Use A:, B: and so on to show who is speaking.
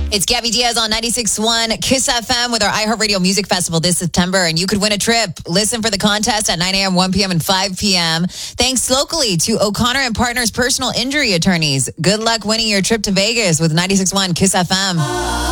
A: It's Gabby Diaz on 96.1 Kiss FM with our iHeartRadio Music Festival this September, and you could win a trip. Listen for the contest at 9 a.m., 1 p.m., and 5 p.m. Thanks locally to O'Connor and Partners Personal Injury Attorneys. Good luck winning your trip to Vegas with 96.1 Kiss FM.